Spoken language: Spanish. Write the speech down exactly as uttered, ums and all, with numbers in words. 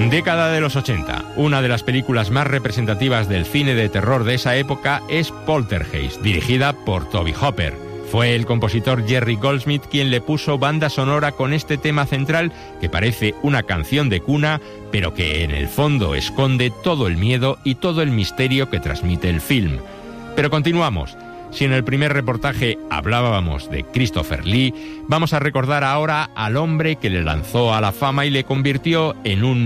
Década de los ochenta. Una de las películas más representativas del cine de terror de esa época es Poltergeist, dirigida por Tobe Hooper. Fue el compositor Jerry Goldsmith quien le puso banda sonora con este tema central que parece una canción de cuna, pero que en el fondo esconde todo el miedo y todo el misterio que transmite el film. Pero continuamos. Si en el primer reportaje hablábamos de Christopher Lee, vamos a recordar ahora al hombre que le lanzó a la fama y le convirtió en un